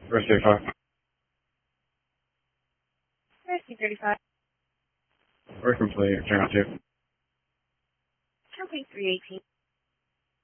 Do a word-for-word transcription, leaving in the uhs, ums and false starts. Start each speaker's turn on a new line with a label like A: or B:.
A: First thirty-five.
B: First thirty-five.
A: We're complete. Turn on two.
B: Okay, three eighteen.